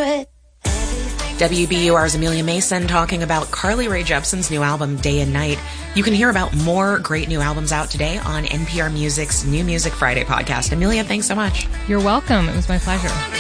put. WBUR's Amelia Mason talking about Carly Rae Jepsen's new album, Day and Night. You can hear about more great new albums out today on NPR Music's New Music Friday podcast. Amelia, thanks so much. You're welcome. It was my pleasure.